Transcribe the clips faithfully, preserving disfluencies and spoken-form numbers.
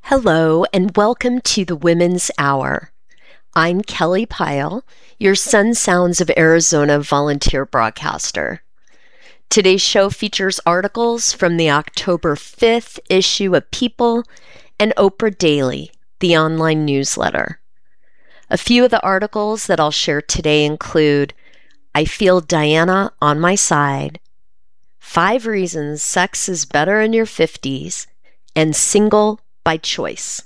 Hello, and welcome to the Women's Hour. I'm Kelly Pyle, your Sun Sounds of Arizona volunteer broadcaster. Today's show features articles from the October fifth issue of People and Oprah Daily, the online newsletter. A few of the articles that I'll share today include I Feel Diana on My Side, Five Reasons Sex is Better in Your fifties, and Single by Choice.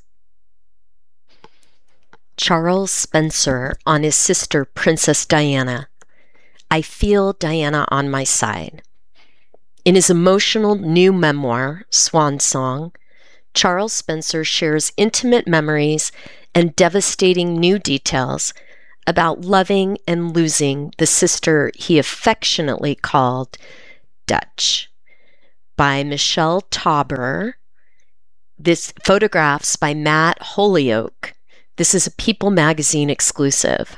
Charles Spencer on his sister Princess Diana. I Feel Diana on My Side. In his emotional new memoir, Swan Song, Charles Spencer shares intimate memories and devastating new details about loving and losing the sister he affectionately called Dutch. By Michelle Tauber. This photographs by Matt Holyoke. This is a People magazine exclusive.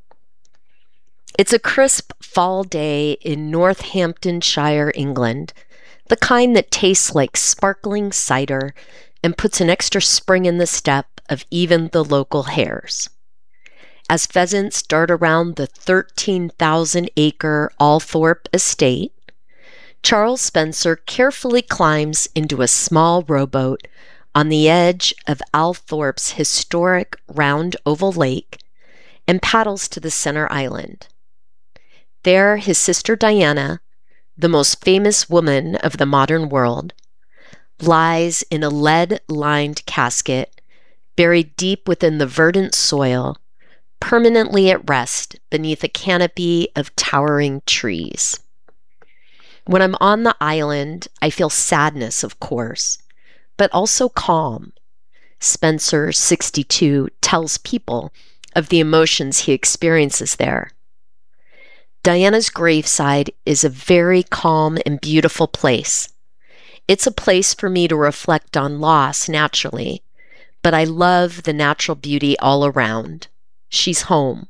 It's a crisp fall day in Northamptonshire, England, the kind that tastes like sparkling cider and puts an extra spring in the step of even the local hares. As pheasants dart around the thirteen thousand acre Althorpe estate, Charles Spencer carefully climbs into a small rowboat on the edge of Althorpe's historic round oval lake and paddles to the center island. There, his sister Diana, the most famous woman of the modern world, lies in a lead-lined casket buried deep within the verdant soil, permanently at rest beneath a canopy of towering trees. When I'm on the island, I feel sadness, of course, but also calm. Spencer, sixty-two, tells People of the emotions he experiences there. Diana's graveside is a very calm and beautiful place. It's a place for me to reflect on loss naturally, but I love the natural beauty all around. She's home.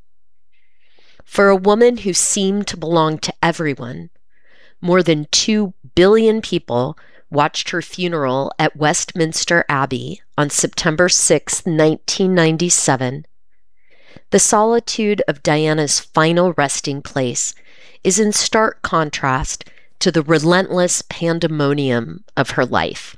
For a woman who seemed to belong to everyone, more than two billion people watched her funeral at Westminster Abbey on September sixth, nineteen ninety-seven. The solitude of Diana's final resting place is in stark contrast to the relentless pandemonium of her life.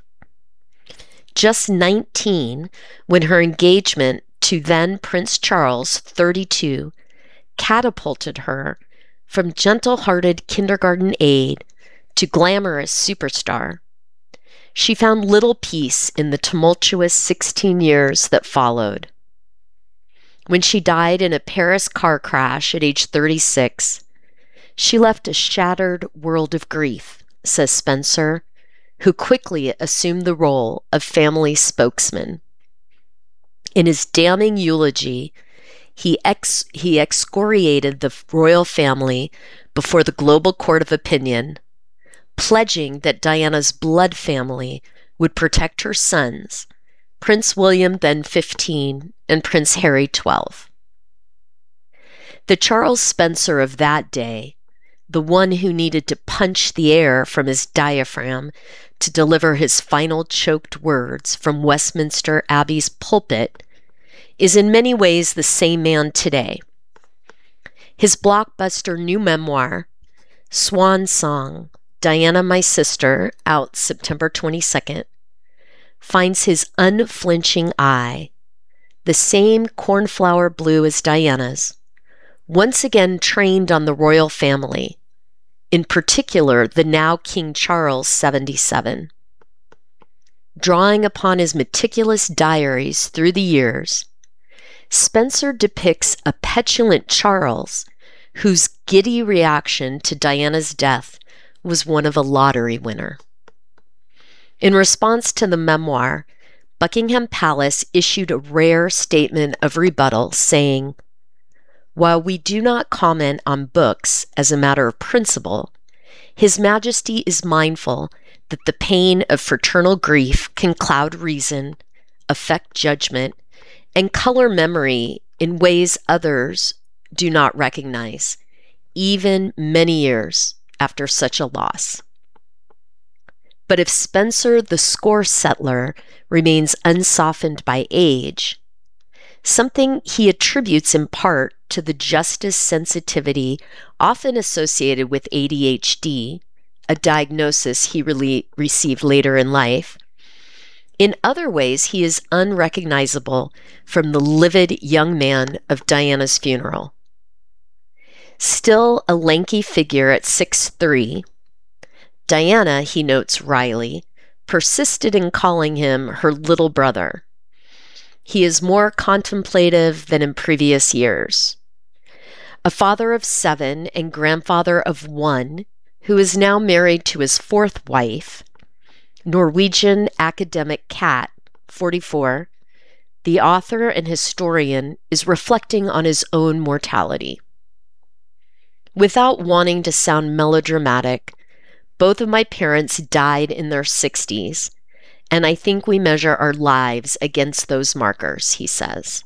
Just nineteen, when her engagement to then Prince Charles, thirty-two, catapulted her from gentle-hearted kindergarten aide to glamorous superstar, she found little peace in the tumultuous sixteen years that followed. When she died in a Paris car crash at age thirty-six, she left a shattered world of grief, says Spencer, who quickly assumed the role of family spokesman. In his damning eulogy, he, ex- he excoriated the royal family before the global court of opinion, pledging that Diana's blood family would protect her sons, Prince William, then fifteen, and Prince Harry, twelve. The Charles Spencer of that day, the one who needed to punch the air from his diaphragm to deliver his final choked words from Westminster Abbey's pulpit, is in many ways the same man today. His blockbuster new memoir, Swan Song, Diana, My Sister, out September twenty-second, finds his unflinching eye, the same cornflower blue as Diana's, once again trained on the royal family, in particular the now King Charles, seventy-seven. Drawing upon his meticulous diaries through the years, Spencer depicts a petulant Charles whose giddy reaction to Diana's death was one of a lottery winner. In response to the memoir, Buckingham Palace issued a rare statement of rebuttal saying, "While we do not comment on books as a matter of principle, His Majesty is mindful that the pain of fraternal grief can cloud reason, affect judgment, and color memory in ways others do not recognize, even many years after such a loss." But if Spencer, the score settler, remains unsoftened by age, something he attributes in part to the justice sensitivity often associated with A D H D, a diagnosis he really received later in life, in other ways he is unrecognizable from the livid young man of Diana's funeral. Still a lanky figure at six foot three, Diana, he notes wryly, persisted in calling him her little brother. He is more contemplative than in previous years. A father of seven and grandfather of one, who is now married to his fourth wife, Norwegian academic Kat, forty-four, the author and historian is reflecting on his own mortality. Without wanting to sound melodramatic, both of my parents died in their sixties, and I think we measure our lives against those markers, he says.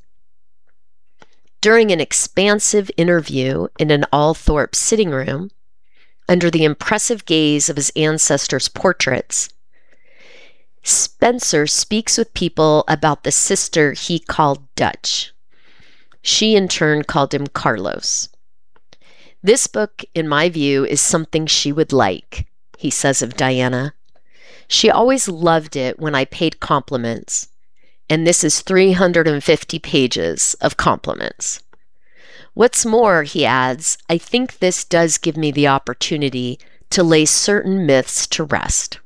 During an expansive interview in an Althorpe sitting room, under the impressive gaze of his ancestors' portraits, Spencer speaks with people about the sister he called Dutch. She in turn called him Carlos. This book, in my view, is something she would like, he says of Diana. She always loved it when I paid compliments, and this is three hundred fifty pages of compliments. What's more, he adds, I think this does give me the opportunity to lay certain myths to rest.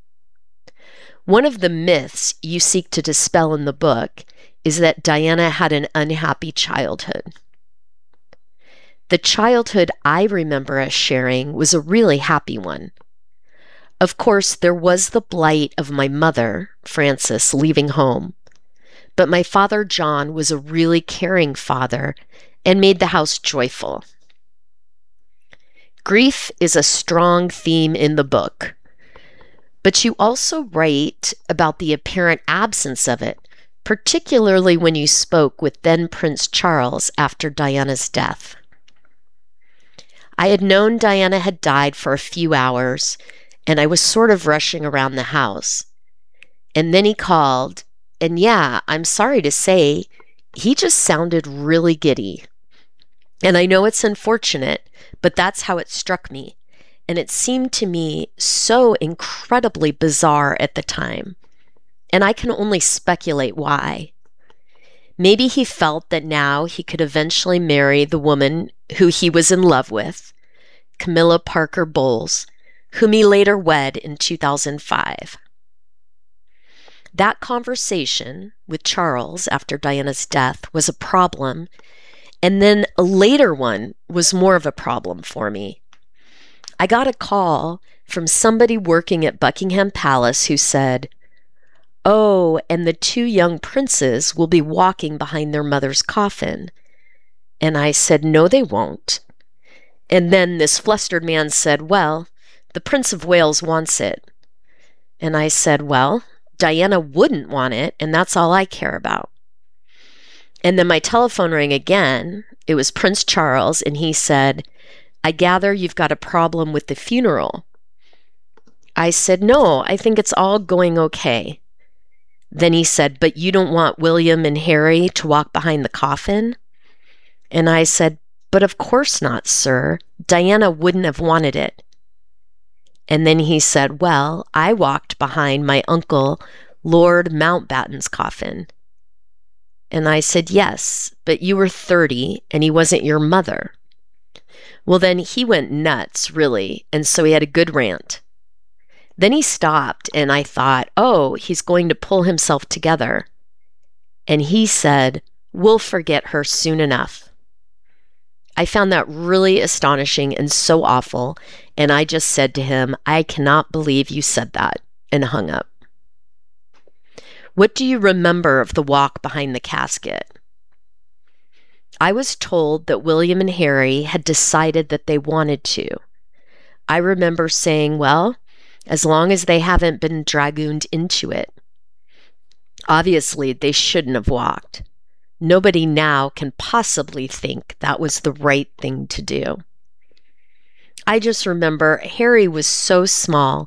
One of the myths you seek to dispel in the book is that Diana had an unhappy childhood. The childhood I remember us sharing was a really happy one. Of course, there was the blight of my mother, Frances, leaving home, but my father, John, was a really caring father and made the house joyful. Grief is a strong theme in the book, but you also write about the apparent absence of it, particularly when you spoke with then Prince Charles after Diana's death. I had known Diana had died for a few hours, and I was sort of rushing around the house. And then he called, and yeah, I'm sorry to say, he just sounded really giddy. And I know it's unfortunate, but that's how it struck me. And it seemed to me so incredibly bizarre at the time. And I can only speculate why. Maybe he felt that now he could eventually marry the woman who he was in love with, Camilla Parker Bowles, whom he later wed in two thousand five. That conversation with Charles after Diana's death was a problem, and then a later one was more of a problem for me. I got a call from somebody working at Buckingham Palace who said, "Oh, and the two young princes will be walking behind their mother's coffin." And I said, "No, they won't." And then this flustered man said, "Well, the Prince of Wales wants it." And I said, "Well, Diana wouldn't want it, and that's all I care about." And then my telephone rang again. It was Prince Charles, and he said, "I gather you've got a problem with the funeral." I said, "No, I think it's all going okay." Then he said, "But you don't want William and Harry to walk behind the coffin?" And I said, "But of course not, sir. Diana wouldn't have wanted it." And then he said, "Well, I walked behind my uncle, Lord Mountbatten's coffin." And I said, "Yes, but you were thirty and he wasn't your mother." Well, then he went nuts, really, and so he had a good rant. Then he stopped, and I thought, oh, he's going to pull himself together. And he said, "We'll forget her soon enough." I found that really astonishing and so awful, and I just said to him, "I cannot believe you said that," and hung up. What do you remember of the walk behind the casket? I was told that William and Harry had decided that they wanted to. I remember saying, well, as long as they haven't been dragooned into it. Obviously, they shouldn't have walked. Nobody now can possibly think that was the right thing to do. I just remember Harry was so small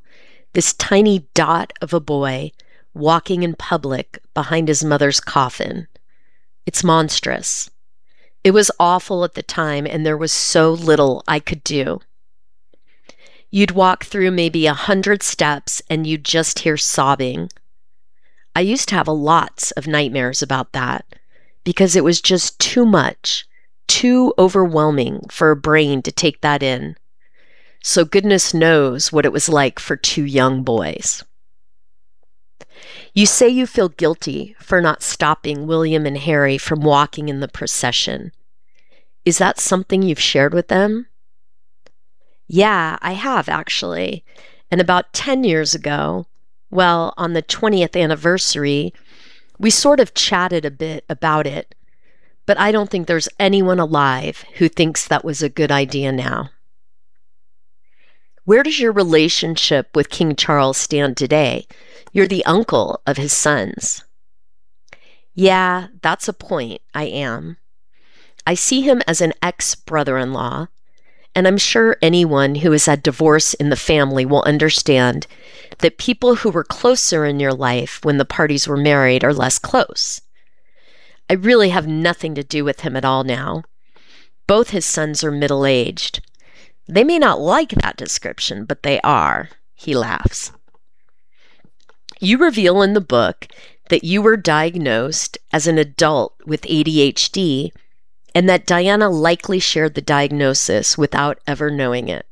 this tiny dot of a boy walking in public behind his mother's coffin. It's monstrous. It was awful at the time, and there was so little I could do. You'd walk through maybe a hundred steps and you'd just hear sobbing. I used to have lots of nightmares about that because it was just too much, too overwhelming for a brain to take that in. So goodness knows what it was like for two young boys. You say you feel guilty for not stopping William and Harry from walking in the procession. Is that something you've shared with them? Yeah, I have actually. And about ten years ago, well, on the twentieth anniversary, we sort of chatted a bit about it, but I don't think there's anyone alive who thinks that was a good idea now. Where does your relationship with King Charles stand today? You're the uncle of his sons. Yeah, that's a point. I am. I see him as an ex-brother-in-law, and I'm sure anyone who has had divorce in the family will understand that people who were closer in your life when the parties were married are less close. I really have nothing to do with him at all now. Both his sons are middle-aged. They may not like that description, but they are. He laughs. You reveal in the book that you were diagnosed as an adult with A D H D and that Diana likely shared the diagnosis without ever knowing it.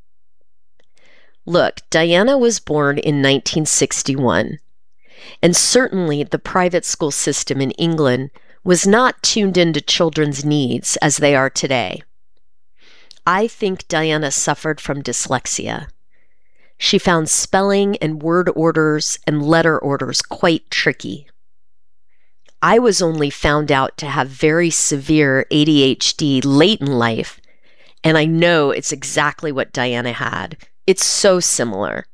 Look, Diana was born in nineteen sixty-one, and certainly the private school system in England was not tuned into children's needs as they are today. I think Diana suffered from dyslexia. She found spelling and word orders and letter orders quite tricky. I was only found out to have very severe A D H D late in life, and I know it's exactly what Diana had. It's so similar.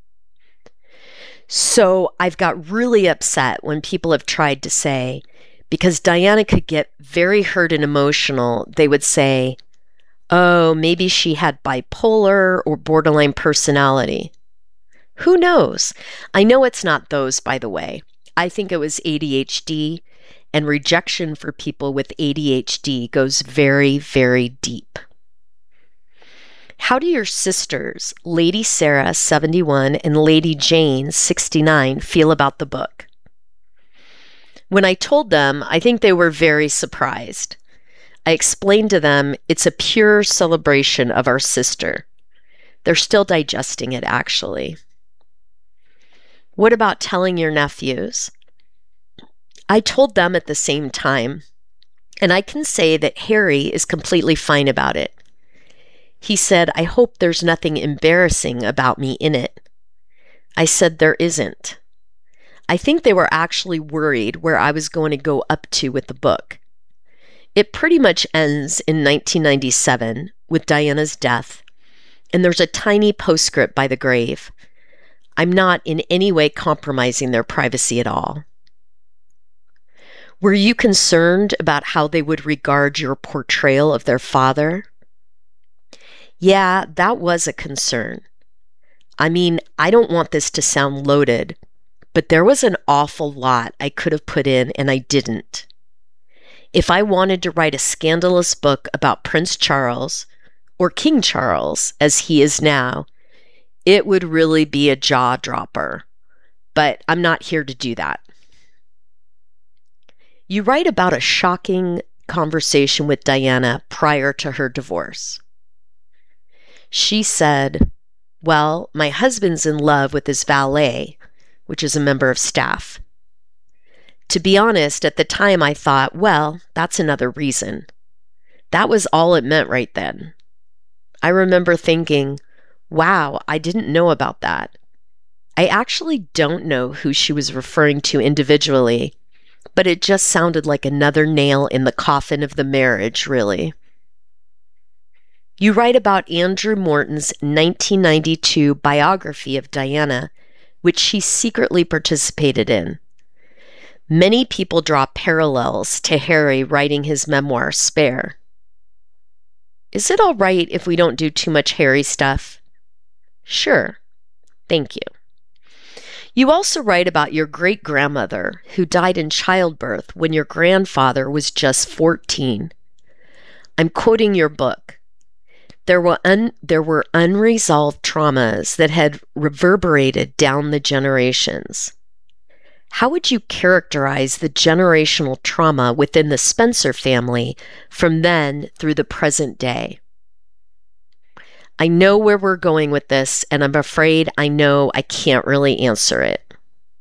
So I've got really upset when people have tried to say, because Diana could get very hurt and emotional, they would say, oh, maybe she had bipolar or borderline personality. Who knows? I know it's not those, by the way. I think it was A D H D, and rejection for people with A D H D goes very, very deep. How do your sisters, Lady Sarah, seventy-one, and Lady Jane, sixty-nine, feel about the book? When I told them, I think they were very surprised. I explained to them it's a pure celebration of our sister. They're still digesting it, actually. What about telling your nephews? I told them at the same time, and I can say that Harry is completely fine about it. He said, I hope there's nothing embarrassing about me in it. I said there isn't. I think they were actually worried where I was going to go up to with the book. It pretty much ends in nineteen ninety-seven with Diana's death, and there's a tiny postscript by the grave. I'm not in any way compromising their privacy at all. Were you concerned about how they would regard your portrayal of their father? Yeah, that was a concern. I mean, I don't want this to sound loaded, but there was an awful lot I could have put in and I didn't. If I wanted to write a scandalous book about Prince Charles, or King Charles as he is now, it would really be a jaw dropper. But I'm not here to do that. You write about a shocking conversation with Diana prior to her divorce. She said, well, my husband's in love with his valet, which is a member of staff. To be honest, at the time I thought, well, that's another reason. That was all it meant right then. I remember thinking, wow, I didn't know about that. I actually don't know who she was referring to individually, but it just sounded like another nail in the coffin of the marriage, really. You write about Andrew Morton's nineteen ninety-two biography of Diana, which she secretly participated in. Many people draw parallels to Harry writing his memoir, Spare. Is it all right if we don't do too much Harry stuff? Sure. Thank you. You also write about your great-grandmother who died in childbirth when your grandfather was just fourteen. I'm quoting your book. There were, un- there were unresolved traumas that had reverberated down the generations. How would you characterize the generational trauma within the Spencer family from then through the present day? I know where we're going with this, and I'm afraid I know I can't really answer it.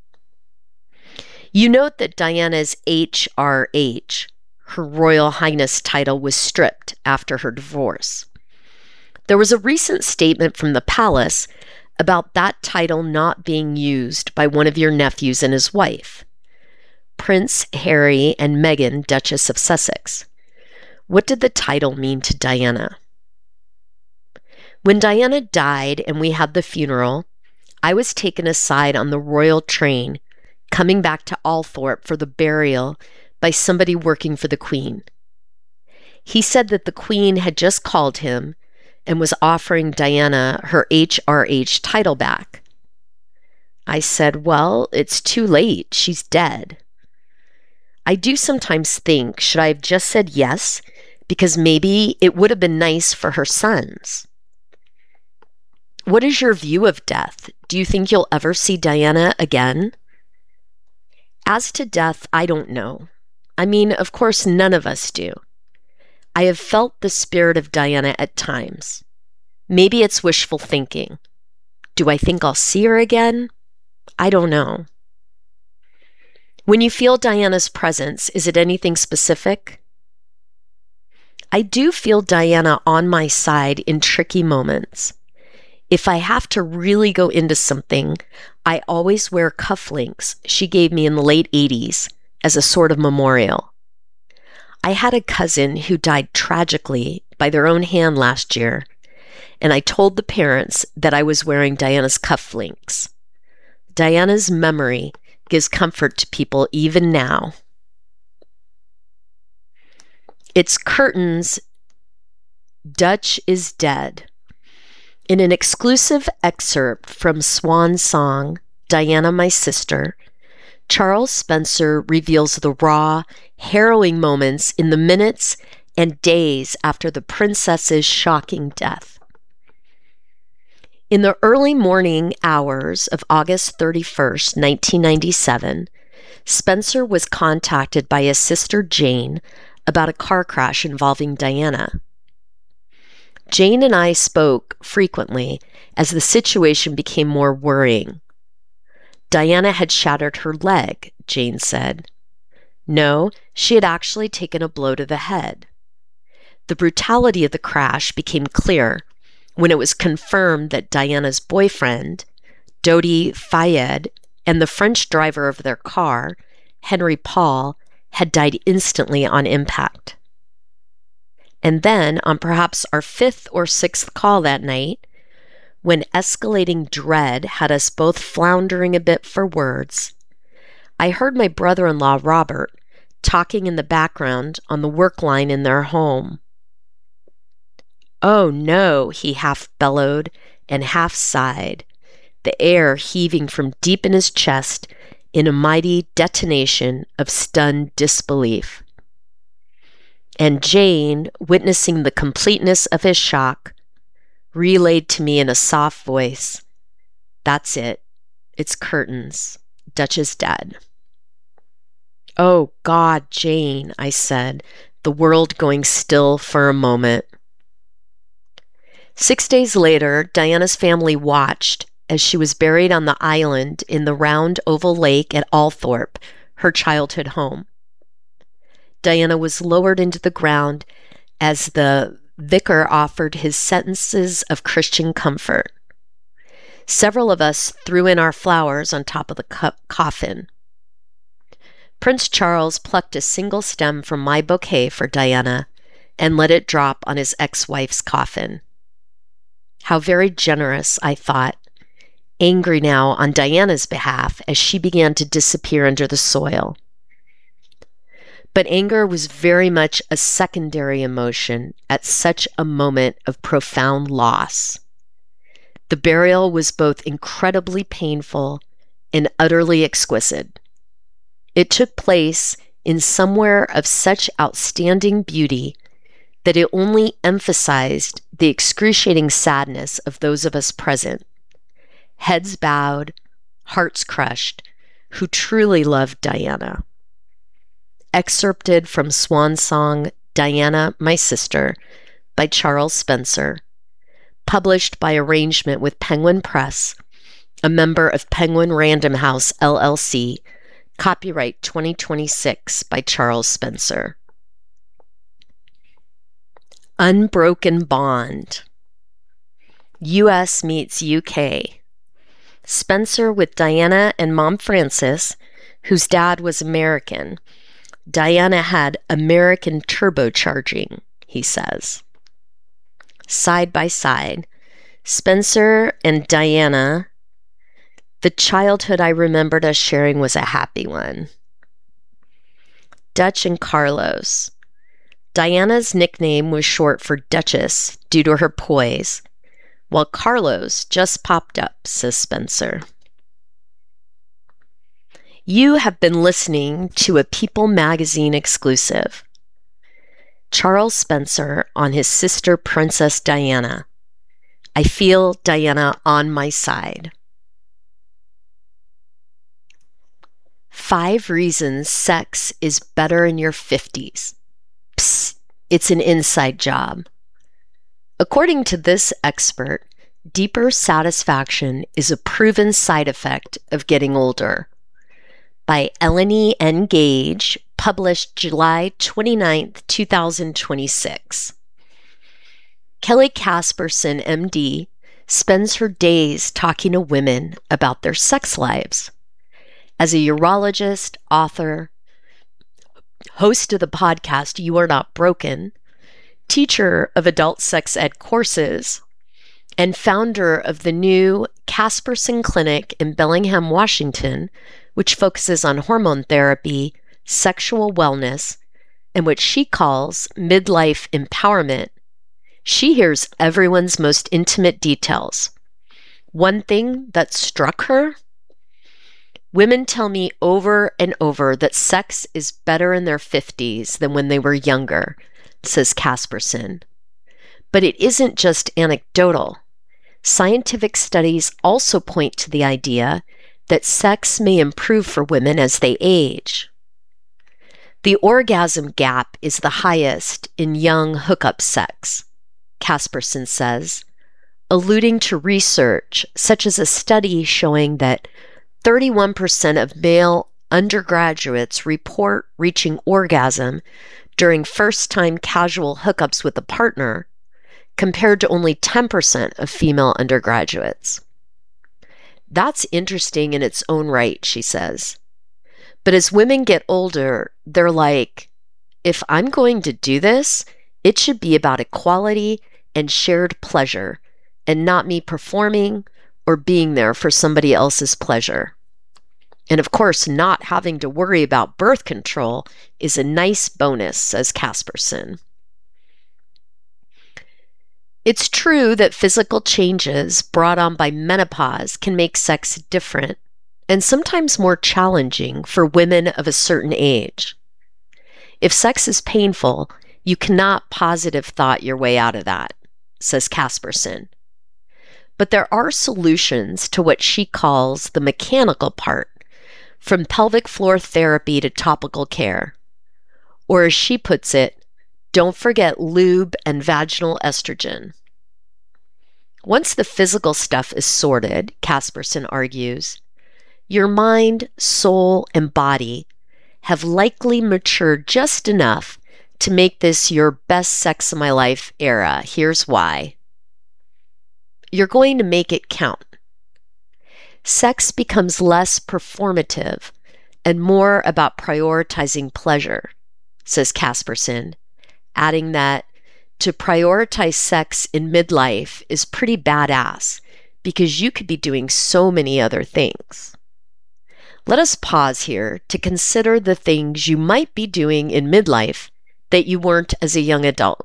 You note that Diana's H R H, her Royal Highness title, was stripped after her divorce. There was a recent statement from the palace about that title not being used by one of your nephews and his wife, Prince Harry and Meghan, Duchess of Sussex. What did the title mean to Diana? When Diana died and we had the funeral, I was taken aside on the royal train coming back to Althorp for the burial by somebody working for the Queen. He said that the Queen had just called him and was offering Diana her H R H title back. I said, well, it's too late. She's dead. I do sometimes think, should I have just said yes, because maybe it would have been nice for her sons? What is your view of death? Do you think you'll ever see Diana again? As to death, I don't know. I mean, of course, none of us do. I have felt the spirit of Diana at times. Maybe it's wishful thinking. Do I think I'll see her again? I don't know. When you feel Diana's presence, is it anything specific? I do feel Diana on my side in tricky moments. If I have to really go into something, I always wear cufflinks she gave me in the late eighties as a sort of memorial. I had a cousin who died tragically by their own hand last year, and I told the parents that I was wearing Diana's cufflinks. Diana's memory gives comfort to people even now. It's Curtains, Dutch is Dead. In an exclusive excerpt from Swan Song, Diana, My Sister, Charles Spencer reveals the raw, harrowing moments in the minutes and days after the princess's shocking death. In the early morning hours of August thirty-first, nineteen ninety-seven, Spencer was contacted by his sister Jane about a car crash involving Diana. Jane and I spoke frequently as the situation became more worrying. Diana had shattered her leg, Jane said. No, she had actually taken a blow to the head. The brutality of the crash became clear when it was confirmed that Diana's boyfriend, Dodi Fayed, and the French driver of their car, Henry Paul, had died instantly on impact. And then, on perhaps our fifth or sixth call that night, when escalating dread had us both floundering a bit for words, I heard my brother-in-law, Robert, talking in the background on the work line in their home. Oh no, he half bellowed and half sighed, the air heaving from deep in his chest in a mighty detonation of stunned disbelief. And Jane, witnessing the completeness of his shock, relayed to me in a soft voice, "That's it. It's Curtains. Dutch is dead." "Oh, God, Jane," I said, the world going still for a moment. Six days later, Diana's family watched as she was buried on the island in the round oval lake at Althorp, her childhood home. Diana was lowered into the ground as the vicar offered his sentences of Christian comfort. Several of us threw in our flowers on top of the co- coffin. Prince Charles plucked a single stem from my bouquet for Diana and let it drop on his ex-wife's coffin. How very generous, I thought, angry now on Diana's behalf as she began to disappear under the soil. But anger was very much a secondary emotion at such a moment of profound loss. The burial was both incredibly painful and utterly exquisite. It took place in somewhere of such outstanding beauty that it only emphasized the excruciating sadness of those of us present, heads bowed, hearts crushed, who truly loved Diana. Excerpted from Swan Song, Diana, My Sister, by Charles Spencer, published by arrangement with Penguin Press, a member of Penguin Random House, L L C, copyright twenty twenty-six by Charles Spencer. Unbroken Bond. U S meets U K. Spencer with Diana and Mom Frances, whose dad was American. Diana had American turbocharging, he says. Side by side, Spencer and Diana. The childhood I remembered us sharing was a happy one. Dutch and Carlos. Diana's nickname was short for Duchess due to her poise, while Carlos just popped up, says Spencer. You have been listening to a People magazine exclusive. Charles Spencer on his sister Princess Diana. I feel Diana on my side. Five reasons sex is better in your fifties. Psst, it's an inside job. According to this expert, deeper satisfaction is a proven side effect of getting older. By Eleni N. Gage, published July twenty-ninth, two thousand twenty-six. Kelly Casperson, M D, spends her days talking to women about their sex lives. As a urologist, author, host of the podcast You Are Not Broken, teacher of adult sex ed courses, and founder of the new Casperson Clinic in Bellingham, Washington, which focuses on hormone therapy, sexual wellness, and what she calls midlife empowerment, she hears everyone's most intimate details. One thing that struck her: women tell me over and over that sex is better in their fifties than when they were younger, says Casperson. But it isn't just anecdotal. Scientific studies also point to the idea that sex may improve for women as they age. The orgasm gap is the highest in young hookup sex, Casperson says, alluding to research such as a study showing that thirty-one percent of male undergraduates report reaching orgasm during first-time casual hookups with a partner, compared to only ten percent of female undergraduates. That's interesting in its own right, she says. But as women get older, they're like, if I'm going to do this, it should be about equality and shared pleasure, and not me performing or being there for somebody else's pleasure. And of course, not having to worry about birth control is a nice bonus, says Casperson. It's true that physical changes brought on by menopause can make sex different and sometimes more challenging for women of a certain age. If sex is painful, you cannot positive thought your way out of that, says Casperson. But there are solutions to what she calls the mechanical part, from pelvic floor therapy to topical care. Or as she puts it, don't forget lube and vaginal estrogen. Once the physical stuff is sorted, Casperson argues, your mind, soul, and body have likely matured just enough to make this your best sex of my life era. Here's why. You're going to make it count. Sex becomes less performative and more about prioritizing pleasure, says Casperson, adding that to prioritize sex in midlife is pretty badass because you could be doing so many other things. Let us pause here to consider the things you might be doing in midlife that you weren't as a young adult.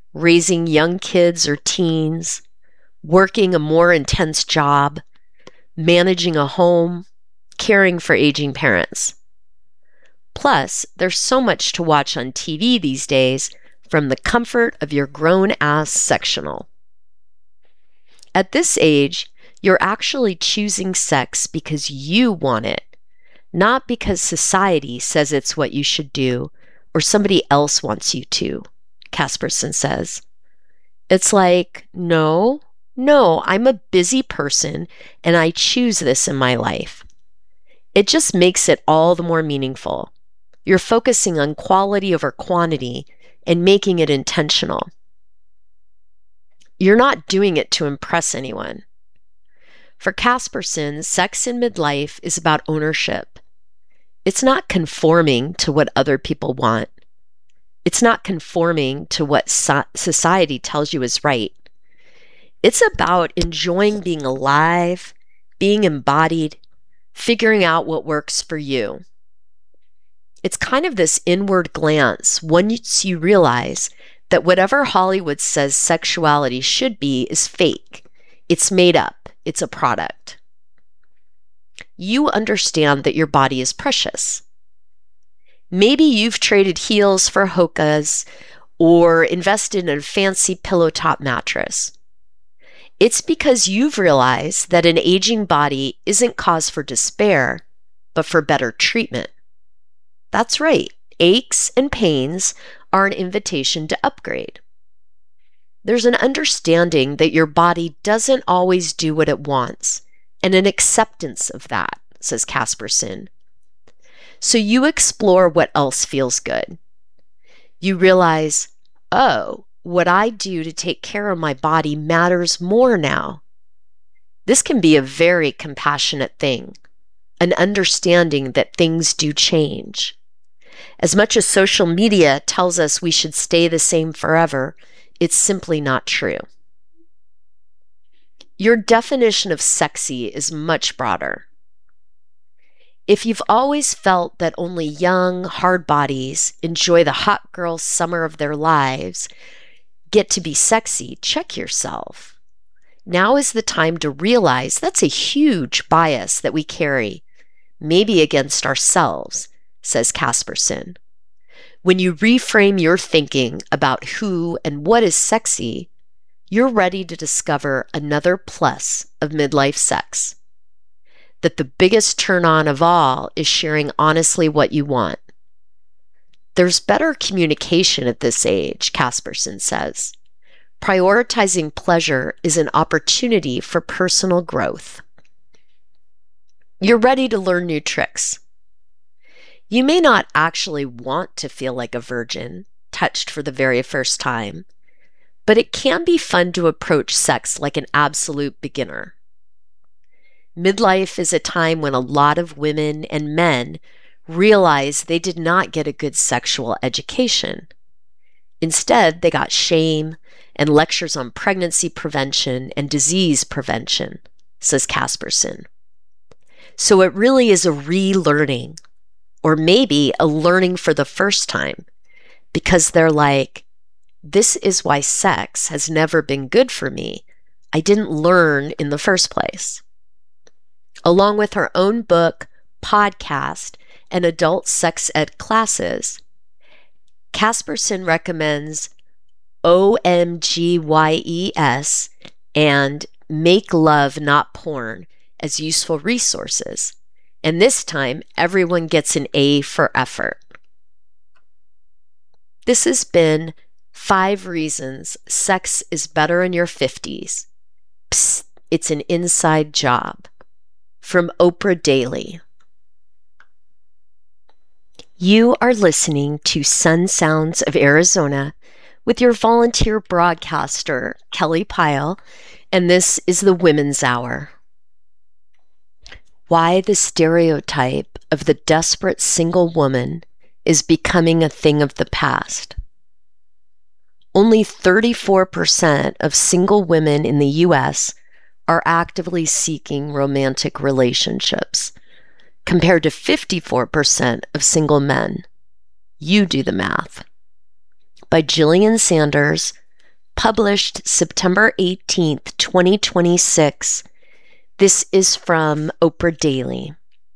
Raising young kids or teens, working a more intense job, managing a home, caring for aging parents. Plus, there's so much to watch on T V these days from the comfort of your grown-ass sectional. At this age, you're actually choosing sex because you want it, not because society says it's what you should do or somebody else wants you to, Casperson says. It's like, no, no, I'm a busy person and I choose this in my life. It just makes it all the more meaningful. You're focusing on quality over quantity and making it intentional. You're not doing it to impress anyone. For Casperson, sex in midlife is about ownership. It's not conforming to what other people want. It's not conforming to what so- society tells you is right. It's about enjoying being alive, being embodied, figuring out what works for you. It's kind of this inward glance once you realize that whatever Hollywood says sexuality should be is fake. It's made up. It's a product. You understand that your body is precious. Maybe you've traded heels for hokas or invested in a fancy pillow top mattress. It's because you've realized that an aging body isn't cause for despair, but for better treatment. That's right. Aches and pains are an invitation to upgrade. There's an understanding that your body doesn't always do what it wants, and an acceptance of that, says Casperson. So you explore what else feels good. You realize, oh, what I do to take care of my body matters more now. This can be a very compassionate thing, an understanding that things do change. As much as social media tells us we should stay the same forever, it's simply not true. Your definition of sexy is much broader. If you've always felt that only young, hard bodies enjoy the hot girl summer of their lives, get to be sexy, check yourself. Now is the time to realize that's a huge bias that we carry, maybe against ourselves, says Casperson. When you reframe your thinking about who and what is sexy, you're ready to discover another plus of midlife sex. That the biggest turn on of all is sharing honestly what you want. There's better communication at this age, Casperson says. Prioritizing pleasure is an opportunity for personal growth. You're ready to learn new tricks. You may not actually want to feel like a virgin, touched for the very first time, but it can be fun to approach sex like an absolute beginner. Midlife is a time when a lot of women and men realize they did not get a good sexual education. Instead, they got shame and lectures on pregnancy prevention and disease prevention, says Casperson. So it really is a relearning, or maybe a learning for the first time, because they're like, this is why sex has never been good for me. I didn't learn in the first place. Along with her own book, podcast, and adult sex ed classes, Casperson recommends O M G Y E S and Make Love Not Porn as useful resources. And this time, everyone gets an A for effort. This has been Five Reasons Sex is Better in Your fifties. Psst, it's an inside job. From Oprah Daily. You are listening to Sun Sounds of Arizona with your volunteer broadcaster, Kelly Pyle, and this is the Women's Hour. Why the stereotype of the desperate single woman is becoming a thing of the past. Only thirty-four percent of single women in the U S are actively seeking romantic relationships, compared to fifty-four percent of single men. You do the math. By Jillian Sanders, published September eighteenth, twenty twenty-six, This is from Oprah Daily.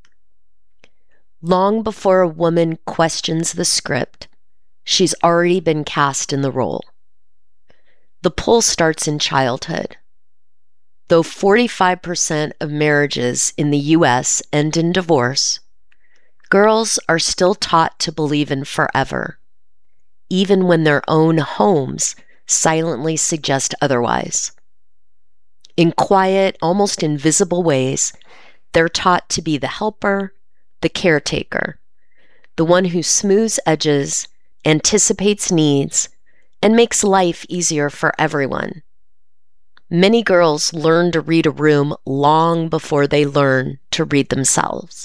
Long before a woman questions the script, she's already been cast in the role. The pull starts in childhood. Though forty-five percent of marriages in the U S end in divorce, girls are still taught to believe in forever, even when their own homes silently suggest otherwise. In quiet, almost invisible ways, they're taught to be the helper, the caretaker, the one who smooths edges, anticipates needs, and makes life easier for everyone. Many girls learn to read a room long before they learn to read themselves.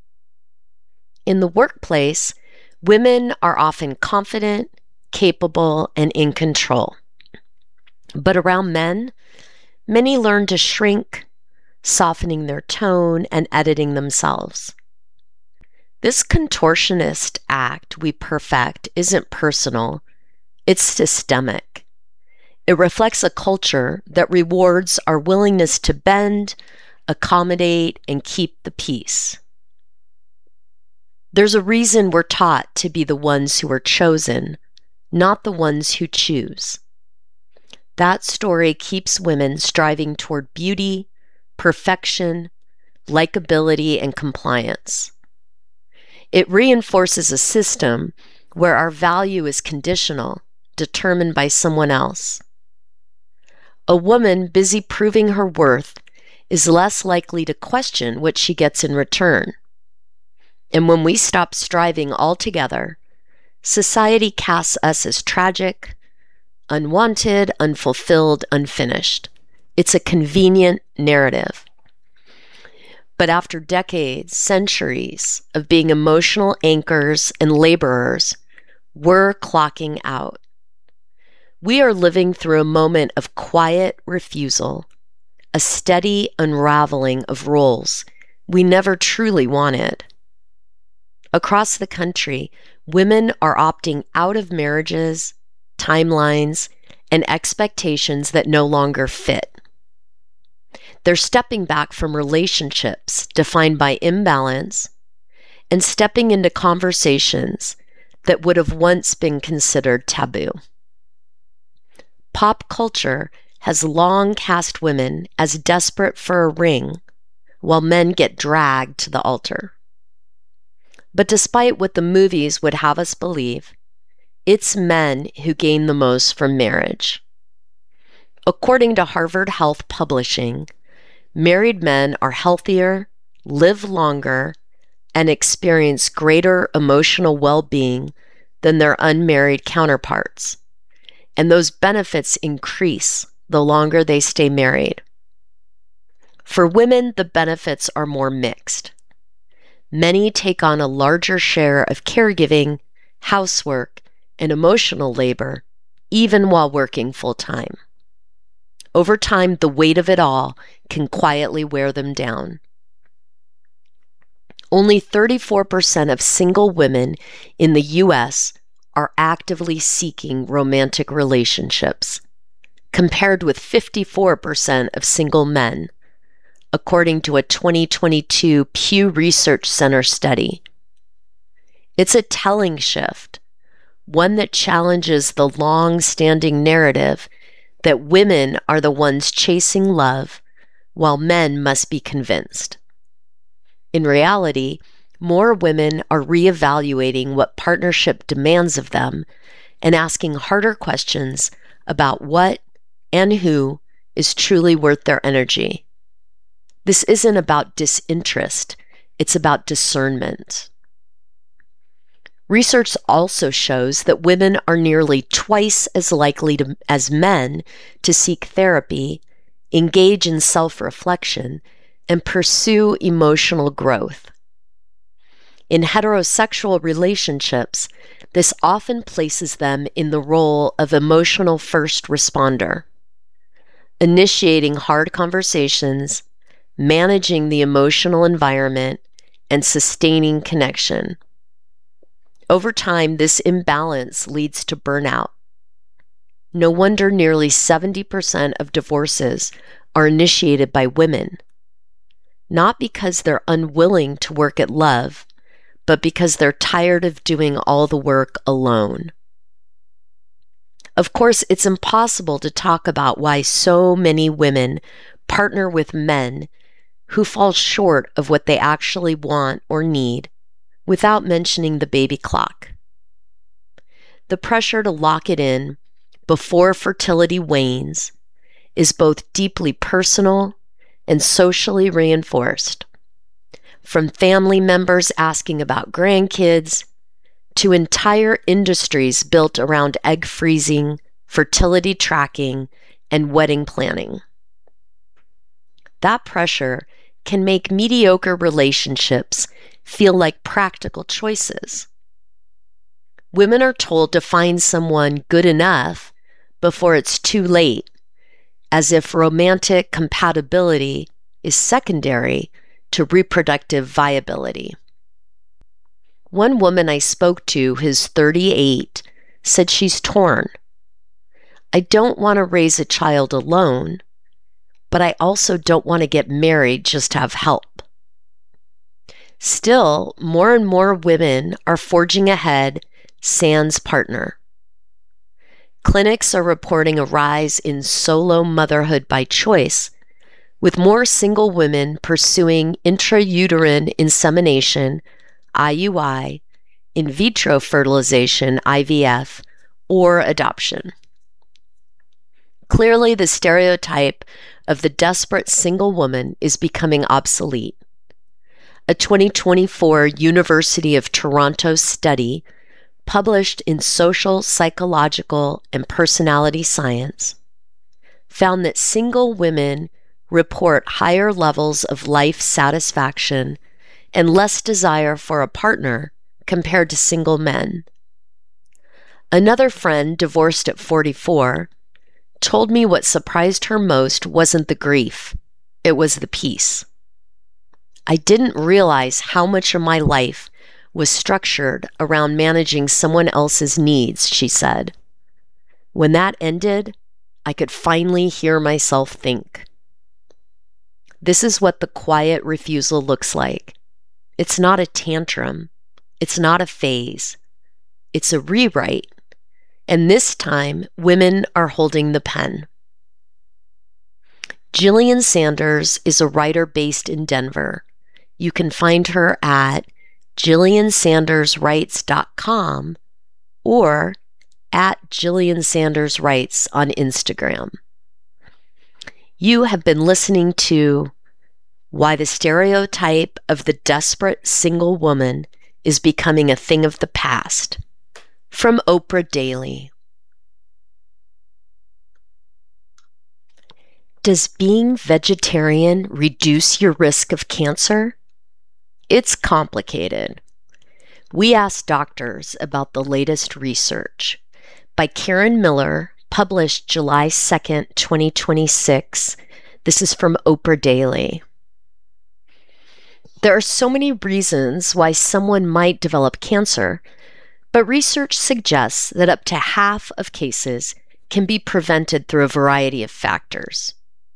In the workplace, women are often confident, capable, and in control. But around men, many learn to shrink, softening their tone and editing themselves. This contortionist act we perfect isn't personal, it's systemic. It reflects a culture that rewards our willingness to bend, accommodate, and keep the peace. There's a reason we're taught to be the ones who are chosen, not the ones who choose. That story keeps women striving toward beauty, perfection, likability, and compliance. It reinforces a system where our value is conditional, determined by someone else. A woman busy proving her worth is less likely to question what she gets in return. And when we stop striving altogether, society casts us as tragic, unwanted, unfulfilled, unfinished. It's a convenient narrative. But after decades, centuries of being emotional anchors and laborers, we're clocking out. We are living through a moment of quiet refusal, a steady unraveling of roles we never truly wanted. Across the country, women are opting out of marriages, timelines, and expectations that no longer fit. They're stepping back from relationships defined by imbalance and stepping into conversations that would have once been considered taboo. Pop culture has long cast women as desperate for a ring, while men get dragged to the altar. But despite what the movies would have us believe, it's men who gain the most from marriage. According to Harvard Health Publishing, married men are healthier, live longer, and experience greater emotional well-being than their unmarried counterparts. And those benefits increase the longer they stay married. For women, the benefits are more mixed. Many take on a larger share of caregiving, housework, and emotional labor, even while working full-time. Over time, the weight of it all can quietly wear them down. Only thirty-four percent of single women in the U S are actively seeking romantic relationships, compared with fifty-four percent of single men, according to a twenty twenty-two Pew Research Center study. It's a telling shift, one that challenges the long-standing narrative that women are the ones chasing love, while men must be convinced. In reality, more women are reevaluating what partnership demands of them and asking harder questions about what and who is truly worth their energy. This isn't about disinterest, it's about discernment. Research also shows that women are nearly twice as likely to, as men to seek therapy, engage in self-reflection, and pursue emotional growth. In heterosexual relationships, this often places them in the role of emotional first responder, initiating hard conversations, managing the emotional environment, and sustaining connection. Over time, this imbalance leads to burnout. No wonder nearly seventy percent of divorces are initiated by women, not because they're unwilling to work at love, but because they're tired of doing all the work alone. Of course, it's impossible to talk about why so many women partner with men who fall short of what they actually want or need without mentioning the baby clock. The pressure to lock it in before fertility wanes is both deeply personal and socially reinforced, from family members asking about grandkids to entire industries built around egg freezing, fertility tracking, and wedding planning. That pressure can make mediocre relationships feel like practical choices. Women are told to find someone good enough before it's too late, as if romantic compatibility is secondary to reproductive viability. One woman I spoke to, who's thirty-eight, said she's torn. I don't want to raise a child alone, but I also don't want to get married just to have help. Still, more and more women are forging ahead sans partner. Clinics are reporting a rise in solo motherhood by choice, with more single women pursuing intrauterine insemination, I U I, in vitro fertilization, I V F, or adoption. Clearly, the stereotype of the desperate single woman is becoming obsolete. A twenty twenty-four University of Toronto study published in Social, Psychological, and Personality Science found that single women report higher levels of life satisfaction and less desire for a partner compared to single men. Another friend, divorced at forty-four, told me what surprised her most wasn't the grief, it was the peace. I didn't realize how much of my life was structured around managing someone else's needs, she said. When that ended, I could finally hear myself think. This is what the quiet refusal looks like. It's not a tantrum. It's not a phase. It's a rewrite. And this time, women are holding the pen. Jillian Sanders is a writer based in Denver. You can find her at jillian sanders writes dot com or at Jillian Sanders Writes on Instagram. You have been listening to Why the Stereotype of the Desperate Single Woman is Becoming a Thing of the Past, from Oprah Daily. Does being vegetarian reduce your risk of cancer? It's complicated. We asked doctors about the latest research by Karen Miller, published July second, twenty twenty-six. This is from Oprah Daily. There are so many reasons why someone might develop cancer, but research suggests that up to half of cases can be prevented through a variety of factors.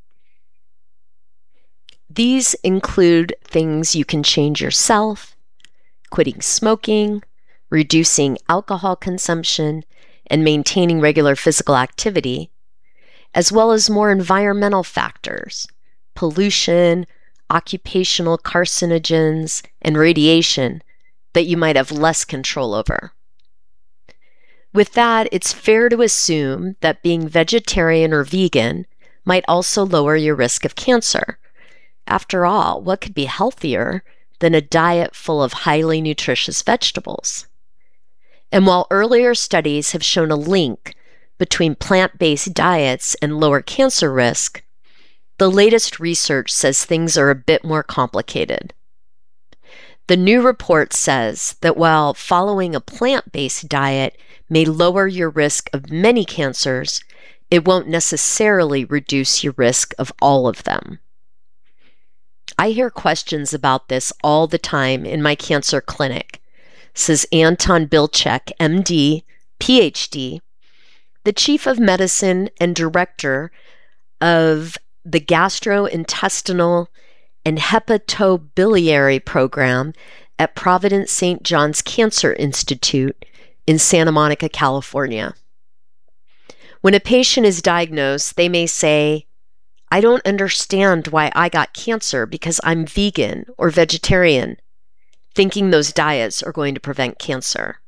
These include things you can change yourself, quitting smoking, reducing alcohol consumption, and maintaining regular physical activity, as well as more environmental factors, pollution, occupational carcinogens, and radiation that you might have less control over. With that, it's fair to assume that being vegetarian or vegan might also lower your risk of cancer. After all, what could be healthier than a diet full of highly nutritious vegetables? And while earlier studies have shown a link between plant-based diets and lower cancer risk, the latest research says things are a bit more complicated. The new report says that while following a plant-based diet may lower your risk of many cancers, it won't necessarily reduce your risk of all of them. I hear questions about this all the time in my cancer clinic, says Anton Bilchek, M D, P H D, the chief of medicine and director of the Gastrointestinal and hepatobiliary program at Providence Saint John's Cancer Institute in Santa Monica, California. When a patient is diagnosed, they may say, "I don't understand why I got cancer because I'm vegan or vegetarian," thinking those diets are going to prevent cancer.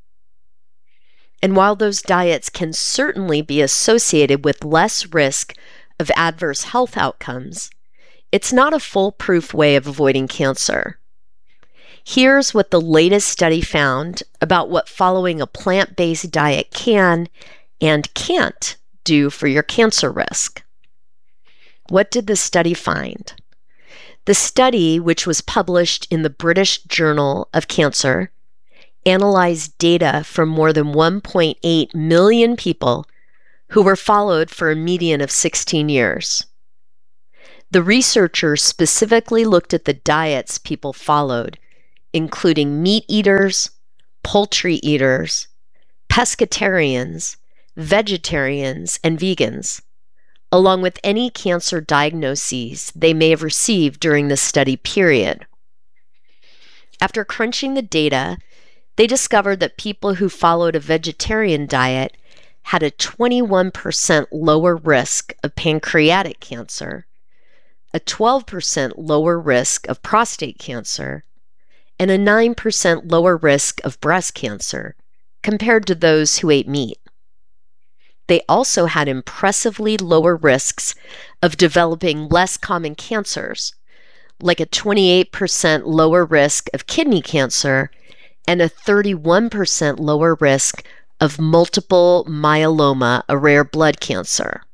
And while those diets can certainly be associated with less risk of adverse health outcomes, it's not a foolproof way of avoiding cancer. Here's what the latest study found about what following a plant-based diet can and can't do for your cancer risk. What did the study find? The study, which was published in the British Journal of Cancer, analyzed data from more than one point eight million people who were followed for a median of sixteen years. The researchers specifically looked at the diets people followed, including meat eaters, poultry eaters, pescatarians, vegetarians, and vegans, along with any cancer diagnoses they may have received during the study period. After crunching the data, they discovered that people who followed a vegetarian diet had a twenty-one percent lower risk of pancreatic cancer, a twelve percent lower risk of prostate cancer, and a nine percent lower risk of breast cancer compared to those who ate meat. They also had impressively lower risks of developing less common cancers, like a twenty-eight percent lower risk of kidney cancer and a thirty-one percent lower risk of multiple myeloma, a rare blood cancer.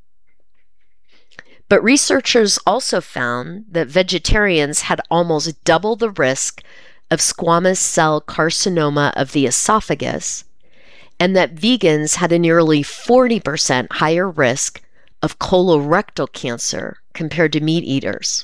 But researchers also found that vegetarians had almost double the risk of squamous cell carcinoma of the esophagus, and that vegans had a nearly forty percent higher risk of colorectal cancer compared to meat eaters.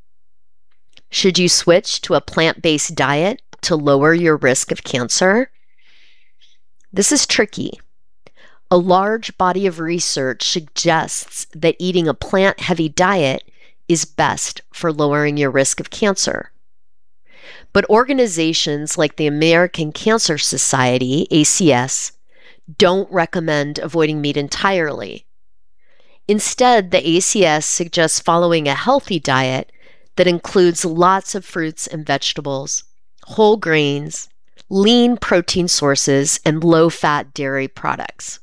Should you switch to a plant-based diet to lower your risk of cancer? This is tricky. A large body of research suggests that eating a plant-heavy diet is best for lowering your risk of cancer. But organizations like the American Cancer Society, A C S, don't recommend avoiding meat entirely. Instead, the A C S suggests following a healthy diet that includes lots of fruits and vegetables, whole grains, lean protein sources, and low-fat dairy products.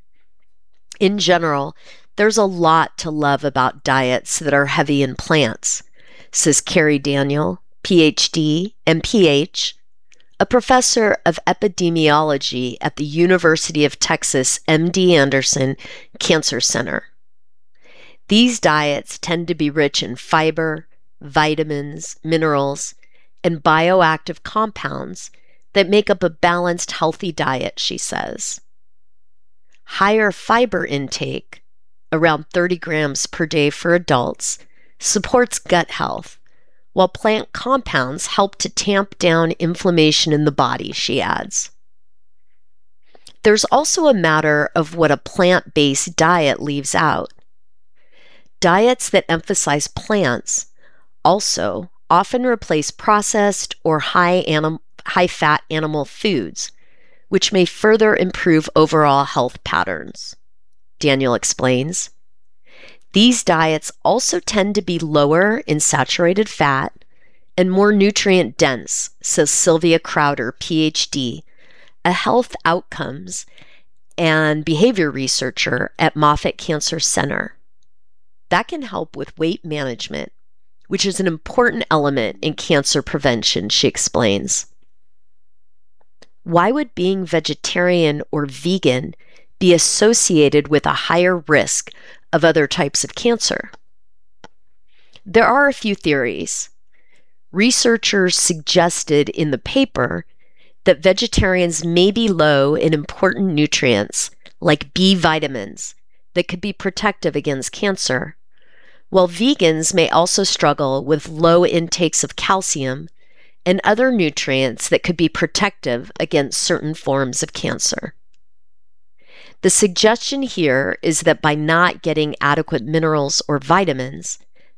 In general, there's a lot to love about diets that are heavy in plants, says Carrie Daniel, P H D, M P H, a professor of epidemiology at the University of Texas M D Anderson Cancer Center. These diets tend to be rich in fiber, vitamins, minerals, and bioactive compounds that make up a balanced, healthy diet, she says. Higher fiber intake, around thirty grams per day for adults, supports gut health, while plant compounds help to tamp down inflammation in the body, she adds. There's also a matter of what a plant-based diet leaves out. Diets that emphasize plants also often replace processed or high anim- high-fat animal foods, which may further improve overall health patterns, Daniel explains. These diets also tend to be lower in saturated fat and more nutrient dense, says Sylvia Crowder, P H D, a health outcomes and behavior researcher at Moffitt Cancer Center. That can help with weight management, which is an important element in cancer prevention, she explains. Why would being vegetarian or vegan be associated with a higher risk of other types of cancer? There are a few theories. Researchers suggested in the paper that vegetarians may be low in important nutrients like B vitamins that could be protective against cancer, while vegans may also struggle with low intakes of calcium and other nutrients that could be protective against certain forms of cancer. The suggestion here is that by not getting adequate minerals or vitamins,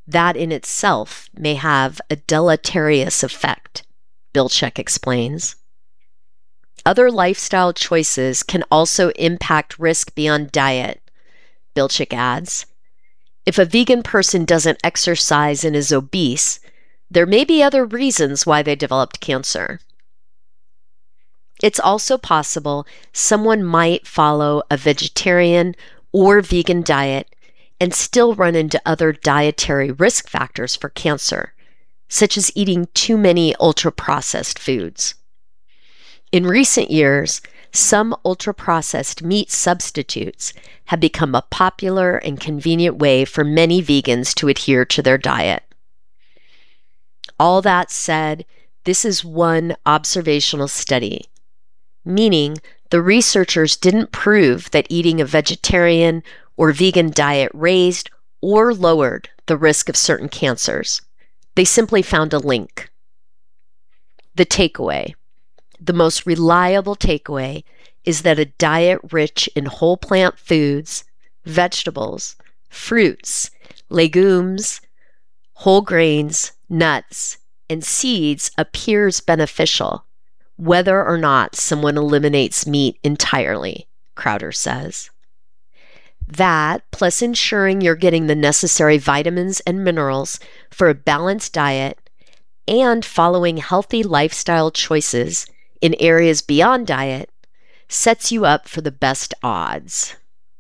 That in itself may have a deleterious effect, Bilchik explains. Other lifestyle choices can also impact risk beyond diet, Bilchik adds. If a vegan person doesn't exercise and is obese, there may be other reasons why they developed cancer. It's also possible someone might follow a vegetarian or vegan diet and still run into other dietary risk factors for cancer, such as eating too many ultra-processed foods. In recent years, some ultra-processed meat substitutes have become a popular and convenient way for many vegans to adhere to their diet. All that said, this is one observational study, meaning the researchers didn't prove that eating a vegetarian or vegan diet raised or lowered the risk of certain cancers. They simply found a link. The takeaway. The most reliable takeaway is that a diet rich in whole plant foods, vegetables, fruits, legumes, whole grains, nuts, and seeds appears beneficial, whether or not someone eliminates meat entirely, Crowder says. That, plus ensuring you're getting the necessary vitamins and minerals for a balanced diet and following healthy lifestyle choices in areas beyond diet, sets you up for the best odds.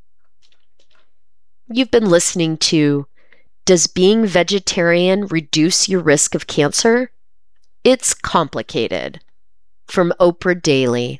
You've been listening to Does Being Vegetarian Reduce Your Risk of Cancer? It's Complicated, from Oprah Daily.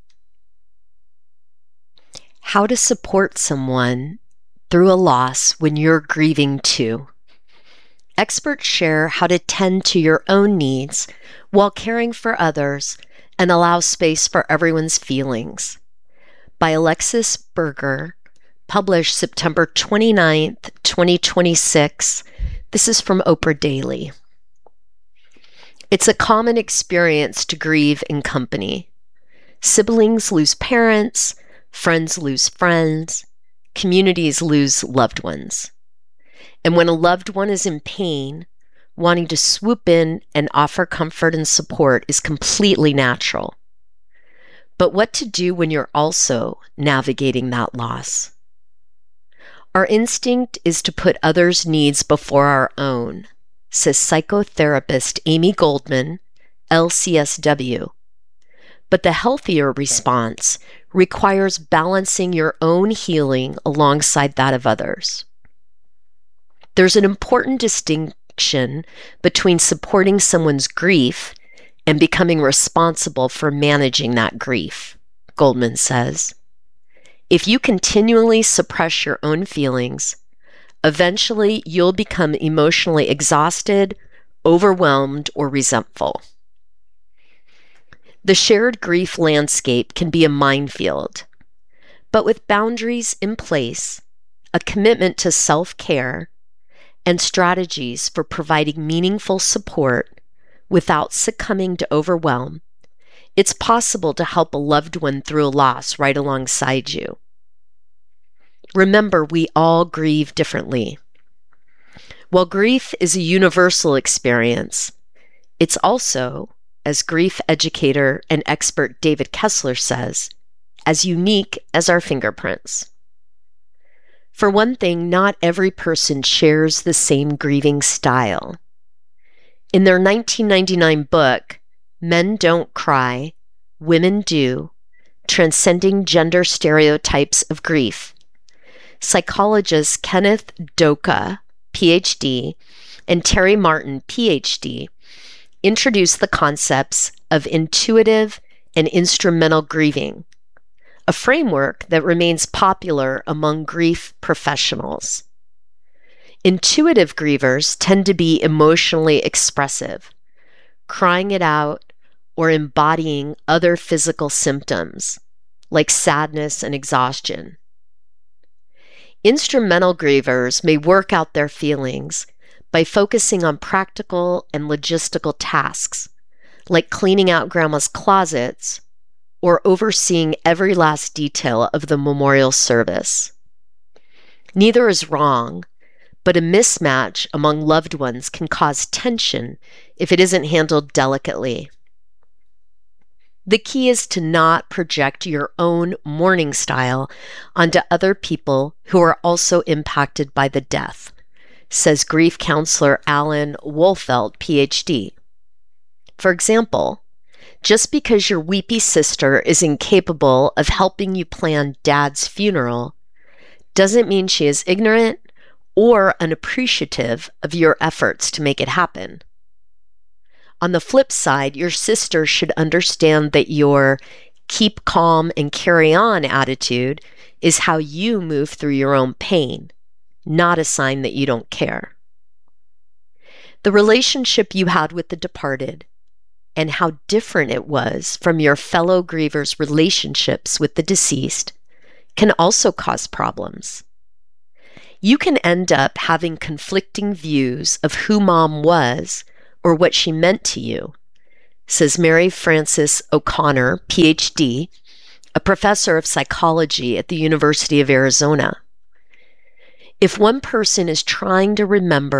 How to support someone through a loss when you're grieving too. Experts share how to tend to your own needs while caring for others and allow space for everyone's feelings. By Alexis Berger, published September twenty-ninth, twenty twenty-six. This is from Oprah Daily. It's a common experience to grieve in company. Siblings lose parents, friends lose friends, communities lose loved ones. And when a loved one is in pain, wanting to swoop in and offer comfort and support is completely natural. But what to do when you're also navigating that loss? Our instinct is to put others' needs before our own, says psychotherapist Amy Goldman, L C S W. But the healthier response requires balancing your own healing alongside that of others. There's an important distinction between supporting someone's grief and becoming responsible for managing that grief, Goldman says. If you continually suppress your own feelings, eventually you'll become emotionally exhausted, overwhelmed, or resentful. The shared grief landscape can be a minefield, but with boundaries in place, a commitment to self-care, and strategies for providing meaningful support without succumbing to overwhelm, it's possible to help a loved one through a loss right alongside you. Remember, we all grieve differently. While grief is a universal experience, it's also, as grief educator and expert David Kessler says, as unique as our fingerprints. For one thing, not every person shares the same grieving style. In their nineteen ninety-nine book, Men Don't Cry, Women Do, Transcending Gender Stereotypes of Grief, psychologists Kenneth Doka, P H D, and Terry Martin, P H D, introduced the concepts of intuitive and instrumental grieving, a framework that remains popular among grief professionals. Intuitive grievers tend to be emotionally expressive, crying it out or embodying other physical symptoms like sadness and exhaustion. Instrumental grievers may work out their feelings by focusing on practical and logistical tasks, like cleaning out grandma's closets or overseeing every last detail of the memorial service. Neither is wrong, but a mismatch among loved ones can cause tension if it isn't handled delicately. The key is to not project your own mourning style onto other people who are also impacted by the death, says grief counselor Alan Wolfelt, P H D. For example, just because your weepy sister is incapable of helping you plan Dad's funeral doesn't mean she is ignorant or unappreciative of your efforts to make it happen. On the flip side, your sister should understand that your keep calm and carry on attitude is how you move through your own pain, not a sign that you don't care. The relationship you had with the departed and how different it was from your fellow grievers' relationships with the deceased can also cause problems. You can end up having conflicting views of who Mom was or what she meant to you, says Mary Frances O'Connor, P H D, a professor of psychology at the University of Arizona. If one person is trying to remember